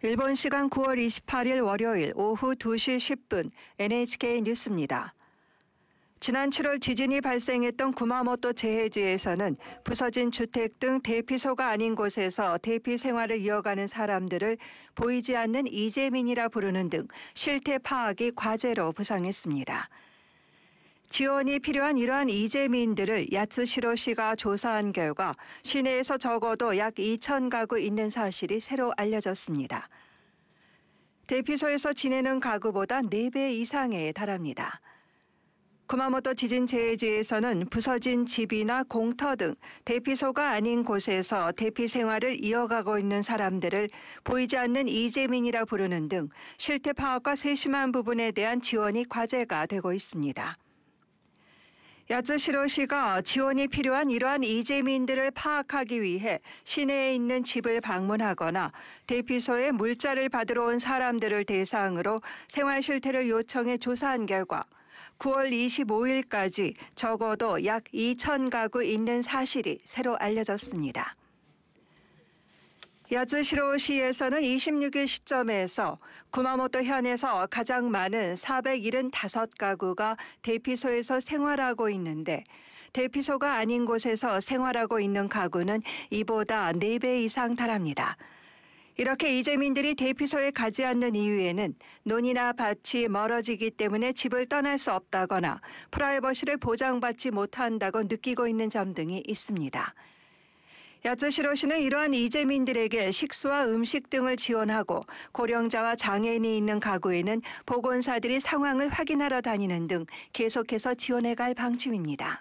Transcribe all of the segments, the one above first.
일본 시간 9월 28일 월요일 오후 2시 10분 NHK 뉴스입니다. 지난 7월 지진이 발생했던 구마모토 제해지에서는 부서진 주택 등 대피소가 아닌 곳에서 대피 생활을 이어가는 사람들을 보이지 않는 이재민이라 부르는 등 실태 파악이 과제로 부상했습니다. 지원이 필요한 이러한 이재민들을 야스시로시가 조사한 결과 시내에서 적어도 약 2,000가구 있는 사실이 새로 알려졌습니다. 대피소에서 지내는 가구보다 4배 이상에 달합니다. 구마모토 지진 재해지에서는 부서진 집이나 공터 등 대피소가 아닌 곳에서 대피 생활을 이어가고 있는 사람들을 보이지 않는 이재민이라 부르는 등 실태 파악과 세심한 부분에 대한 지원이 과제가 되고 있습니다. 야스시로시가 지원이 필요한 이러한 이재민들을 파악하기 위해 시내에 있는 집을 방문하거나 대피소에 물자를 받으러 온 사람들을 대상으로 생활 실태를 요청해 조사한 결과 9월 25일까지 적어도 약 2,000가구 있는 사실이 새로 알려졌습니다. 야스시로시에서는 26일 시점에서 구마모토 현에서 가장 많은 475가구가 대피소에서 생활하고 있는데 대피소가 아닌 곳에서 생활하고 있는 가구는 이보다 4배 이상 달합니다. 이렇게 이재민들이 대피소에 가지 않는 이유에는 논이나 밭이 멀어지기 때문에 집을 떠날 수 없다거나 프라이버시를 보장받지 못한다고 느끼고 있는 점 등이 있습니다. 야스시로시는 이러한 이재민들에게 식수와 음식 등을 지원하고 고령자와 장애인이 있는 가구에는 보건사들이 상황을 확인하러 다니는 등 계속해서 지원해갈 방침입니다.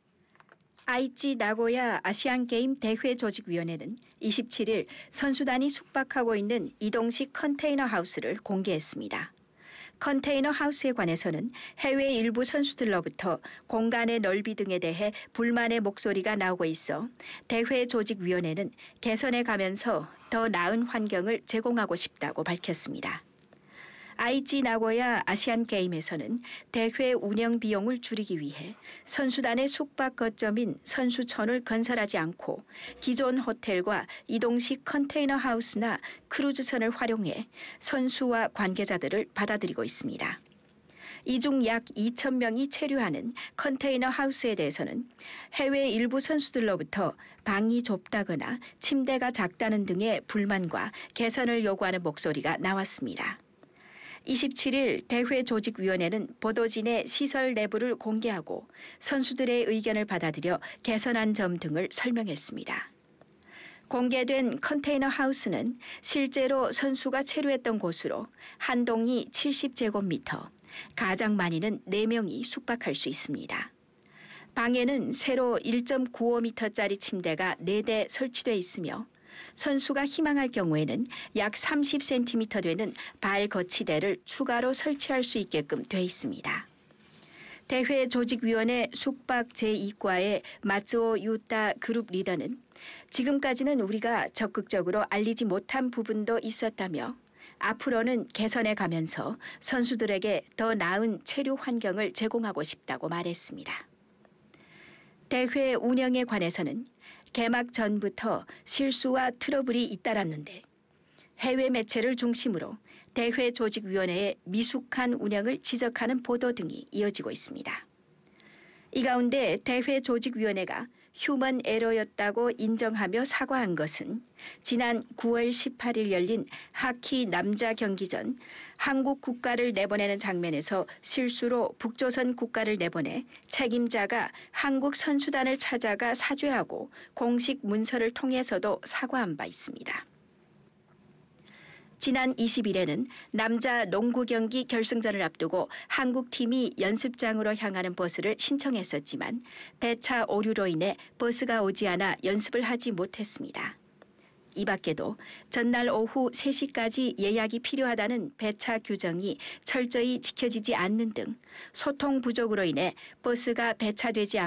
아이치 나고야 아시안게임 대회조직위원회는 27일 선수단이 숙박하고 있는 이동식 컨테이너 하우스를 공개했습니다. 컨테이너 하우스에 관해서는 해외 일부 선수들로부터 공간의 넓이 등에 대해 불만의 목소리가 나오고 있어 대회조직위원회는 개선해 가면서 더 나은 환경을 제공하고 싶다고 밝혔습니다. 아이치 나고야 아시안게임에서는 대회 운영 비용을 줄이기 위해 선수단의 숙박 거점인 선수촌을 건설하지 않고 기존 호텔과 이동식 컨테이너 하우스나 크루즈선을 활용해 선수와 관계자들을 받아들이고 있습니다. 이 중 약 2,000명이 체류하는 컨테이너 하우스에 대해서는 해외 일부 선수들로부터 방이 좁다거나 침대가 작다는 등의 불만과 개선을 요구하는 목소리가 나왔습니다. 27일 대회조직위원회는 보도진의 시설 내부를 공개하고 선수들의 의견을 받아들여 개선한 점 등을 설명했습니다. 공개된 컨테이너 하우스는 실제로 선수가 체류했던 곳으로 한 동이 70제곱미터, 가장 많이는 4명이 숙박할 수 있습니다. 방에는 세로 1.95m짜리 침대가 4대 설치되어 있으며 선수가 희망할 경우에는 약 30cm 되는 발 거치대를 추가로 설치할 수 있게끔 되어 있습니다. 대회조직위원회 숙박 제2과의 마츠오 유타 그룹 리더는 지금까지는 우리가 적극적으로 알리지 못한 부분도 있었다며 앞으로는 개선해 가면서 선수들에게 더 나은 체류 환경을 제공하고 싶다고 말했습니다. 대회 운영에 관해서는 개막 전부터 실수와 트러블이 잇따랐는데 해외 매체를 중심으로 대회조직위원회의 미숙한 운영을 지적하는 보도 등이 이어지고 있습니다. 이 가운데 대회조직위원회가 휴먼 에러였다고 인정하며 사과한 것은 지난 9월 18일 열린 하키 남자 경기 전 한국 국가를 내보내는 장면에서 실수로 북조선 국가를 내보내 책임자가 한국 선수단을 찾아가 사죄하고 공식 문서를 통해서도 사과한 바 있습니다. 지난 20일에는 남자 농구 경기 결승전을 앞두고 한국팀이 연습장으로 향하는 버스를 신청했었지만 배차 오류로 인해 버스가 오지 않아 연습을 하지 못했습니다. 이 밖에도 전날 오후 3시까지 예약이 필요하다는 배차 규정이 철저히 지켜지지 않는 등 소통 부족으로 인해 버스가 배차되지 않고